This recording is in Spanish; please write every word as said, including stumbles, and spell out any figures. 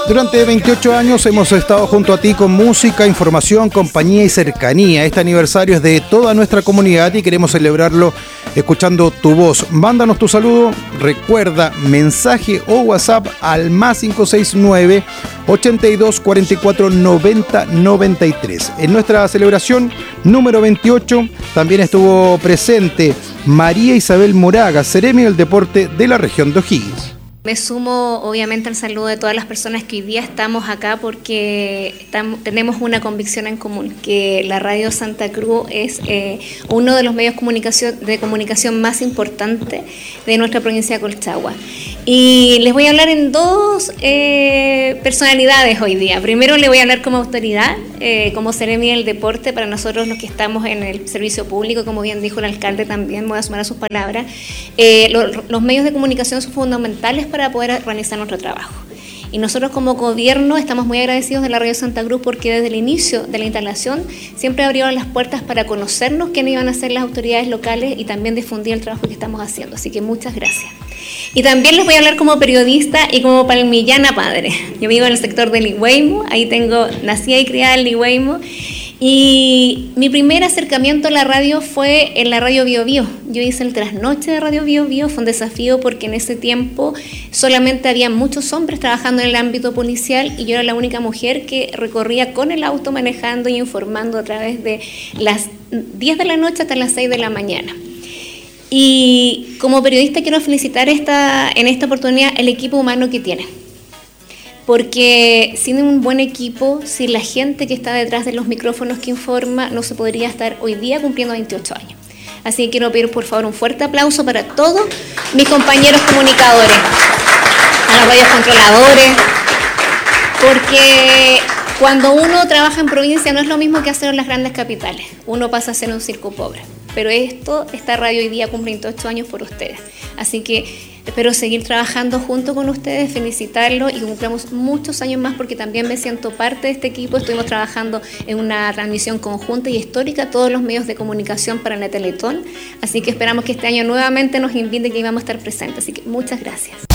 Durante veintiocho años hemos estado junto a ti con música, información, compañía y cercanía. Este aniversario es de toda nuestra comunidad y queremos celebrarlo escuchando tu voz. Mándanos tu saludo, recuerda mensaje o WhatsApp al más cinco seis nueve, ochenta y dos, cuarenta y cuatro, noventa, noventa y tres. En nuestra celebración número veintiocho también estuvo presente María Isabel Moraga, Seremi del Deporte de la región de O'Higgins. Me sumo obviamente al saludo de todas las personas que hoy día estamos acá porque estamos, tenemos una convicción en común, que la Radio Santa Cruz es eh, uno de los medios comunicación, de comunicación más importantes de nuestra provincia de Colchagua. Y les voy a hablar en dos eh, personalidades hoy día. Primero les voy a hablar como autoridad, eh, como Seremi del Deporte, para nosotros los que estamos en el servicio público, como bien dijo el alcalde también, me voy a sumar a sus palabras. Eh, lo, los medios de comunicación son fundamentales para poder organizar nuestro trabajo. Y nosotros como gobierno estamos muy agradecidos de la Radio Santa Cruz porque desde el inicio de la instalación siempre abrieron las puertas para conocernos quiénes iban a ser las autoridades locales y también difundir el trabajo que estamos haciendo. Así que muchas gracias. Y también les voy a hablar como periodista y como palmillana padre. Yo vivo en el sector de Ligüeymo, ahí tengo, nacida y criada en Ligüeymo. Y mi primer acercamiento a la radio fue en la Radio Bio Bio. Yo hice el trasnoche de Radio Bio Bio, fue un desafío porque en ese tiempo solamente había muchos hombres trabajando en el ámbito policial y yo era la única mujer que recorría con el auto manejando y informando a través de las diez de la noche hasta las seis de la mañana. Y como periodista quiero felicitar esta, en esta oportunidad el equipo humano que tiene. Porque sin un buen equipo, sin la gente que está detrás de los micrófonos que informa, no se podría estar hoy día cumpliendo veintiocho años. Así que quiero pedir por favor un fuerte aplauso para todos mis compañeros comunicadores, a los radios controladores, porque cuando uno trabaja en provincia no es lo mismo que hacer en las grandes capitales, uno pasa a ser un circo pobre. Pero esto, esta radio hoy día cumple veintiocho años por ustedes. Así que espero seguir trabajando junto con ustedes, felicitarlos y cumplamos muchos años más porque también me siento parte de este equipo. Estuvimos trabajando en una transmisión conjunta y histórica, todos los medios de comunicación para la Teletón. Así que esperamos que este año nuevamente nos inviten que íbamos a estar presentes. Así que muchas gracias.